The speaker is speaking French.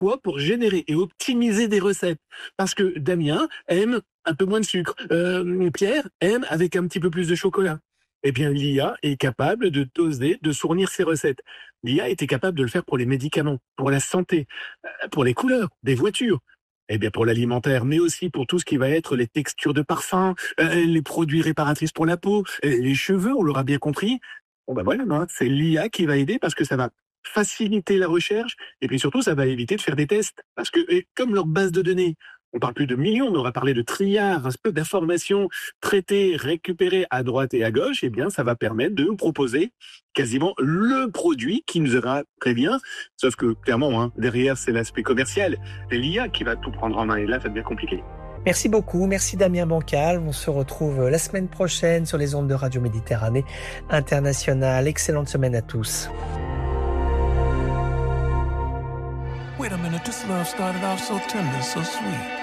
Pourquoi? Pour générer et optimiser des recettes. Parce que Damien aime un peu moins de sucre. Pierre aime avec un petit peu plus de chocolat. Eh bien, l'IA est capable de doser, de fournir ses recettes. L'IA était capable de le faire pour les médicaments, pour la santé, pour les couleurs des voitures. Eh bien, pour l'alimentaire, mais aussi pour tout ce qui va être les textures de parfum, les produits réparatrices pour la peau, les cheveux, on l'aura bien compris. Bon ben voilà, hein, c'est l'IA qui va aider parce que ça va faciliter la recherche et puis surtout, ça va éviter de faire des tests. Parce que comme leur base de données, on parle plus de millions, on aura parlé de trilliards, un peu d'informations traitées, récupérées à droite et à gauche, eh bien, ça va permettre de nous proposer quasiment le produit qui nous aura très bien. Sauf que clairement, hein, derrière, c'est l'aspect commercial. C'est l'IA qui va tout prendre en main et là, ça devient compliqué. Merci beaucoup, merci Damien Bancal. On se retrouve la semaine prochaine sur les ondes de Radio Méditerranée Internationale. Excellente semaine à tous. Wait a minute, this love started off so tender, so sweet.